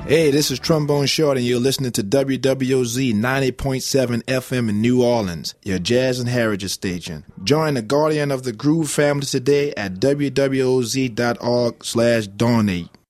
Hey, this is Trombone Short, and you're listening to WWOZ 90.7 FM in New Orleans, your jazz and heritage station. Join the Guardian of the Groove family today at wwoz.org/donate.